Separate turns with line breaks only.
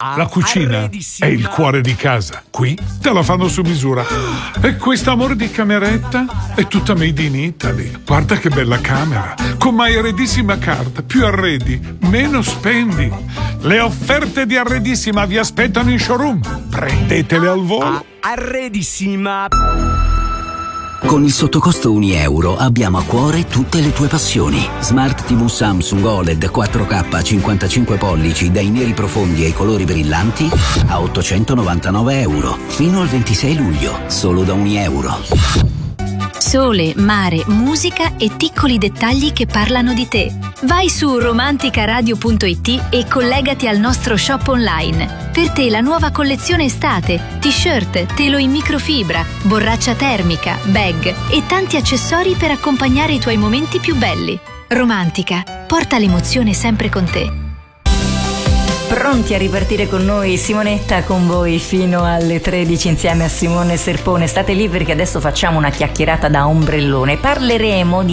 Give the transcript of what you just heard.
La cucina è il cuore di casa. Qui te la fanno su misura. E questo amore di cameretta è tutta made in Italy. Guarda che bella camera. Con MyArredissima Card. Più arredi, meno spendi. Le offerte di Arredissima vi aspettano in showroom. Prendetele al volo.
Arredissima.
Con il sottocosto €1 abbiamo a cuore tutte le tue passioni. Smart TV Samsung OLED 4K 55 pollici dai neri profondi ai colori brillanti a €899. Fino al 26 luglio, solo da €1.
Sole, mare, musica e piccoli dettagli che parlano di te. Vai su romanticaradio.it e collegati al nostro shop online. Per te la nuova collezione estate, t-shirt, telo in microfibra, borraccia termica, bag e tanti accessori per accompagnare i tuoi momenti più belli. Romantica, porta l'emozione sempre con te.
Pronti a ripartire con noi? Simonetta con voi fino alle 13 insieme a Simone Serpone. State lì perché adesso facciamo una chiacchierata da ombrellone. Parleremo di